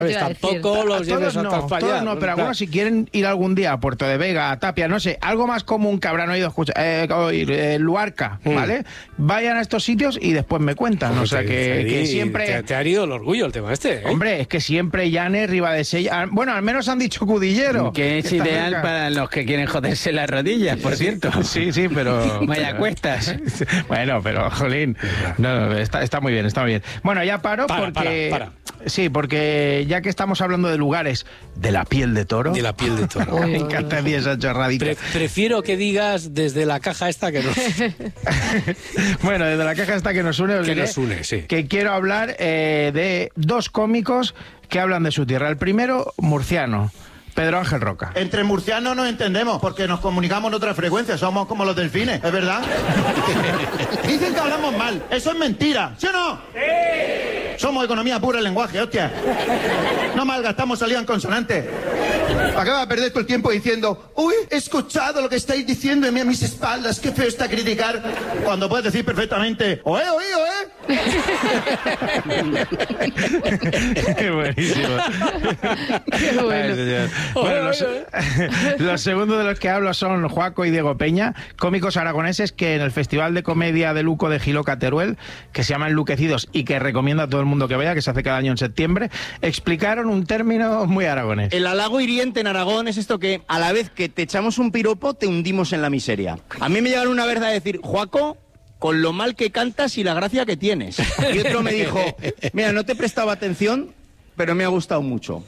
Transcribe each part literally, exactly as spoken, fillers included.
Tampoco los lleves a no, todos no, pero algunos si quieren ir algún día a Puerto de Vega, a Tapia, no sé, algo más común que habrán oído escuchar, eh, oír, eh, Luarca, mm. ¿vale? Vayan a estos sitios y después me cuentan, o sea, te, que, que siempre... Te, te ha herido el orgullo el tema este, ¿eh? Hombre, es que siempre Llanes, Ribadesella... Bueno, al menos han dicho Cudillero. Que es ideal cerca. Para los que quieren joderse las rodillas, por cierto. Sí, sí, pero... Vaya cuestas. Bueno, pero, jolín, no, está, está muy bien, está muy bien. Bueno, ya paro para, porque... Para, para. Sí, porque ya que estamos hablando de lugares de la piel de toro... De la piel de toro. Me encanta a mí esa chorradita. Pre prefiero que digas desde la caja esta que nos... Bueno, desde la caja esta que nos une... Que nos une, sí. Que quiero hablar eh, de dos cómicos que hablan de su tierra. El primero, murciano. Pedro Ángel Roca. Entre murcianos nos entendemos, porque nos comunicamos en otras frecuencias, somos como los delfines, ¿es verdad? Dicen que hablamos mal, eso es mentira, ¿sí o no? ¡Sí! Somos economía pura el lenguaje, hostia. No malgastamos salida en consonante. ¿Para qué va a perder todo el tiempo diciendo, uy, he escuchado lo que estáis diciendo a mis espaldas, qué feo está criticar, cuando puedes decir perfectamente, oe, oe, oe? Qué buenísimo. Qué bueno. Ay, bueno, los, los segundos de los que hablo son Juaco y Diego Peña, cómicos aragoneses que en el Festival de Comedia de Luco de Giloca Teruel, que se llama Enluquecidos y que recomiendo a todo el mundo que vaya, que se hace cada año en septiembre, explicaron un término muy aragonés. El halago hiriente en Aragón es esto que a la vez que te echamos un piropo te hundimos en la miseria. A mí me llegaron una vez a decir, Juaco, con lo mal que cantas y la gracia que tienes. Y otro me dijo, mira, no te prestaba atención, pero me ha gustado mucho.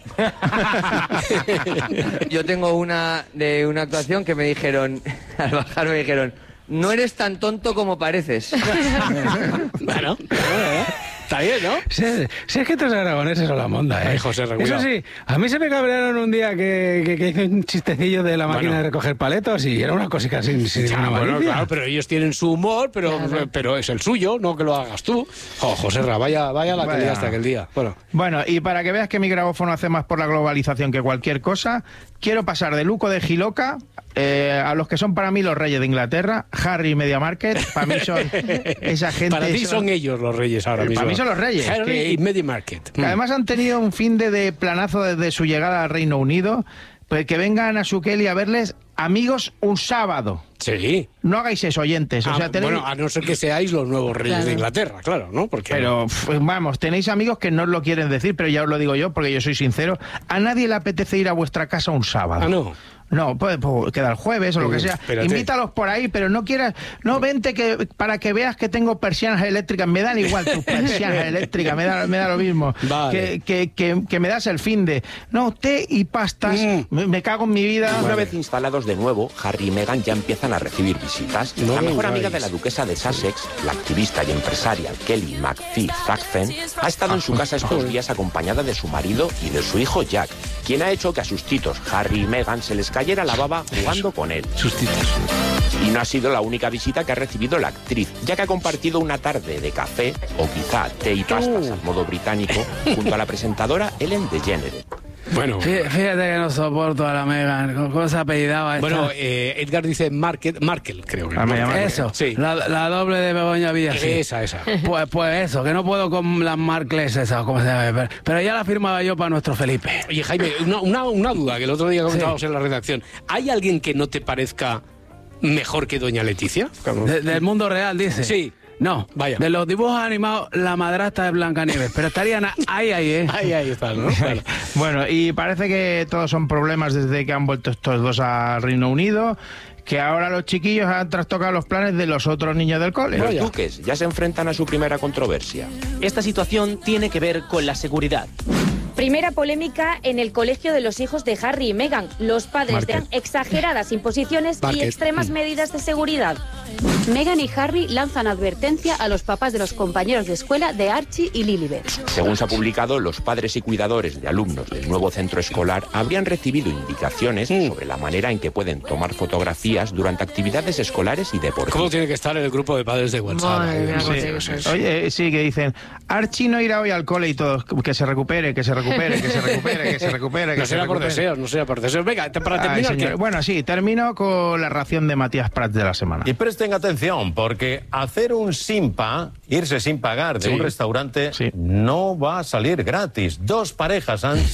Yo tengo una de una actuación que me dijeron, al bajar me dijeron, no eres tan tonto como pareces. Bueno, está bien, ¿no? Si sí, sí, es que estos aragoneses son la monda, ¿eh? Ay, José, eso sí, a mí se me cabrearon un día que, que, que hice un chistecillo de la máquina bueno. de recoger paletos y era una cosica sin, sin ya, ninguna bueno, malicia. Claro, pero ellos tienen su humor, pero, claro. pero es el suyo, no que lo hagas tú. Oh, José, vaya, vaya la que liaste aquel día. Bueno. bueno, y para que veas que mi grabófono hace más por la globalización que cualquier cosa, quiero pasar de Luco de Giloca eh, a los que son para mí los reyes de Inglaterra, Harry y Media Market, para mí son esa gente... Para ti son, son ellos los reyes ahora mismo. Para mí son los reyes. Harry que, y Media Market. Que además han tenido un fin de, de planazo desde su llegada al Reino Unido, pues que vengan a Suqueli a verles amigos un sábado. Sí. No hagáis eso, oyentes. Ah, o sea, tenéis... Bueno, a no ser que seáis los nuevos reyes claro. de Inglaterra, claro, ¿no? Porque... Pero, vamos, tenéis amigos que no os lo quieren decir, pero ya os lo digo yo, porque yo soy sincero. A nadie le apetece ir a vuestra casa un sábado. Ah, no. No, pues, pues queda el jueves o lo que sea. Espérate. Invítalos por ahí, pero no quieras... No, vente que para que veas que tengo persianas eléctricas. Me dan igual tus persianas eléctricas, me da, me da lo mismo. Vale. Que, que, que, que me das el fin de... No, té y pastas. Mm. Me, me cago en mi vida. Una vale. vez instalados de nuevo, Harry y Meghan ya empiezan a recibir visitas. No, la mejor amiga de la duquesa de Sussex, la activista y empresaria Kelly McPhee Thakzen, ha estado en su casa estos días acompañada de su marido y de su hijo Jack, quien ha hecho que a sus titos Harry y Meghan se les cayera la baba jugando con él. Sus titos. Y no ha sido la única visita que ha recibido la actriz, ya que ha compartido una tarde de café, o quizá té y pastas al modo británico, junto a la presentadora Ellen DeGeneres. Bueno, fíjate que no soporto a la Meghan. ¿Cómo se apellidaba esta? Bueno, eh, Edgar dice Market, Markle, creo que. Eso, sí. la, la doble de Begoña Villasí. Esa, esa. Pues, pues eso, que no puedo con las Marcles esas, como se llama. Pero, pero ya la firmaba yo para nuestro Felipe. Oye, Jaime, una, una, una duda que el otro día comentábamos sí. en la redacción. ¿Hay alguien que no te parezca mejor que doña Leticia? De, del mundo real, dice. Sí. No, vaya. De los dibujos animados, la madrastra de Blancanieves, pero estarían ahí, ahí, ¿eh? Ahí, ahí está, ¿no? Bueno. bueno, y parece que todos son problemas desde que han vuelto estos dos al Reino Unido, que ahora los chiquillos han trastocado los planes de los otros niños del cole. Los duques ya se enfrentan a su primera controversia. Esta situación tiene que ver con la seguridad. Primera polémica en el colegio de los hijos de Harry y Meghan. Los padres dan exageradas imposiciones Market. y extremas mm. medidas de seguridad. Meghan y Harry lanzan advertencia a los papás de los compañeros de escuela de Archie y Lilibet. Según se ha publicado, los padres y cuidadores de alumnos del nuevo centro escolar habrían recibido indicaciones mm. sobre la manera en que pueden tomar fotografías durante actividades escolares y deportivas. ¿Cómo tiene que estar en el grupo de padres de WhatsApp? Madre, sí, sí, sí. Oye, sí, que dicen, Archie no irá hoy al cole y todo, que se recupere, que se recupere. recupere, que se recupere, que se recupere. Que no se será por recupere. deseos, no será por deseos. Venga, para terminar. Ay, señor. Bueno, sí, termino con la ración de Matías Prats de la semana. Y presten atención, porque hacer un simpa, irse sin pagar de Sí. un restaurante, Sí. no va a salir gratis. Dos parejas han